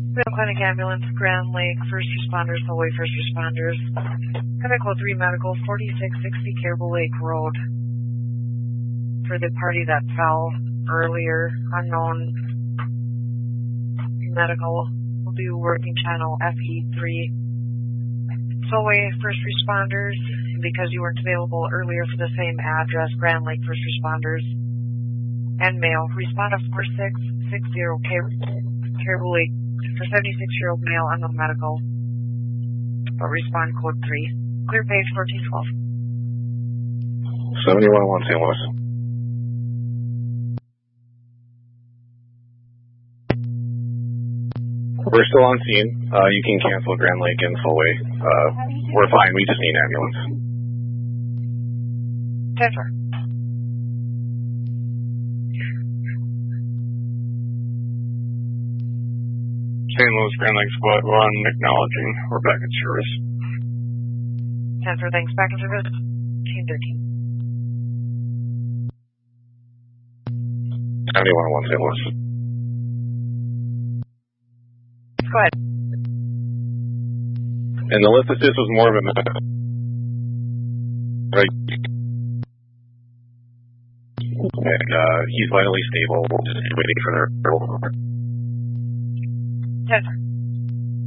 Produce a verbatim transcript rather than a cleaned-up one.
Mayo Clinic Ambulance, Grand Lake, first responders, Solway first responders. Chemical three Medical, forty-six sixty Caribou Lake Road. For the party that fell earlier, unknown medical will do working channel F E three. Solway first responders, because you weren't available earlier for the same address, Grand Lake first responders. And Mayo, respond to four six six zero Caribou Lake for seventy-six-year-old male unknown medical. But respond code three. Clear page fourteen twelve. seventy-one oh one Saint Louis. We're still on scene. Uh, you can cancel Grand Lake and Solway. Uh, we're fine. We just need an ambulance. ten four. Saint Louis Grand Lake Squad one, acknowledging. We're back in service. ten four, thanks. Back in service. Team thirteen. seventy-one oh one Saint Louis. Go ahead. And the list assist was more of a right. And uh, he's vitally stable. We're just waiting for their. ten four.